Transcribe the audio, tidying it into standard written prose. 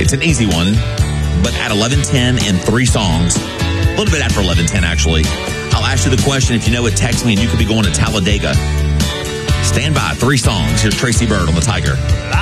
It's an easy one, but at 11:10 in 3 songs, a little bit after 11:10 actually, I'll ask you the question. If you know it, text me, and you could be going to Talladega. Stand by. 3 songs. Here's Tracy Byrd on the Tiger.